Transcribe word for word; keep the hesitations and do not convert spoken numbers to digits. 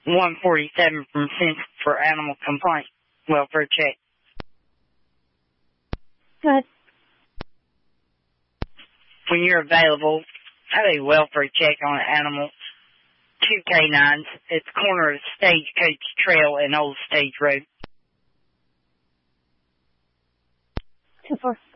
one forty-seven from Central for animal complaint. Welfare check. Go ahead. When you're available, have a welfare check on an animal. Two canines. It's corner of Stagecoach Trail and Old Stage Road. Two four.